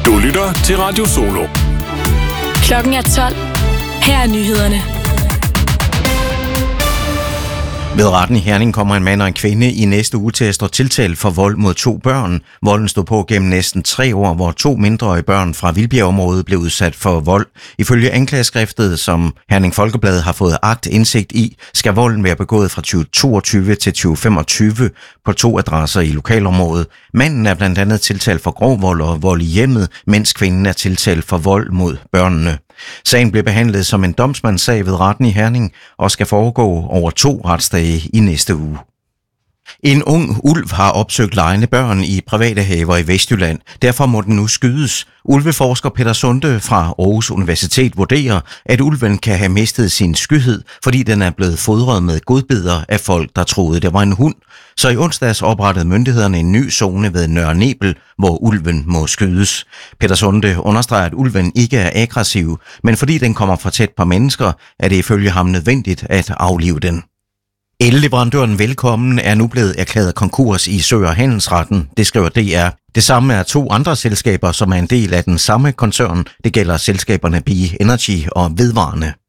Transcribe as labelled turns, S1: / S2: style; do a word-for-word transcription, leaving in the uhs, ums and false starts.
S1: Du lytter til Radio Solo.
S2: Klokken er tolv. Her er nyhederne.
S3: Ved retten i Herning kommer en mand og en kvinde i næste uge til at stå tiltalt for vold mod to børn. Volden stod på gennem næsten tre år, hvor to mindreårige børn fra Vildbjergområdet blev udsat for vold. Ifølge anklageskriftet, som Herning Folkeblad har fået akt indsigt i, skal volden være begået fra tyve toogtyve til tyve femogtyve på to adresser i lokalområdet. Manden er blandt andet tiltalt for grov vold og vold i hjemmet, mens kvinden er tiltalt for vold mod børnene. Sagen blev behandlet som en domsmandssag ved retten i Herning og skal foregå over to retsdage i næste uge. En ung ulv har opsøgt legende børn i private haver i Vestjylland. Derfor må den nu skydes. Ulveforsker Peter Sunde fra Aarhus Universitet vurderer, at ulven kan have mistet sin skyhed, fordi den er blevet fodret med godbidder af folk, der troede, det var en hund. Så i onsdags oprettede myndighederne en ny zone ved Nørre Nebel, hvor ulven må skydes. Peter Sunde understreger, at ulven ikke er aggressiv, men fordi den kommer for tæt på mennesker, er det ifølge ham nødvendigt at aflive den. Elleverandøren Velkommen er nu blevet erklæret konkurs i Sø- og Handelsretten, det skriver D R. Det samme er to andre selskaber, som er en del af den samme koncern. Det gælder selskaberne B Energy og Vedvarende.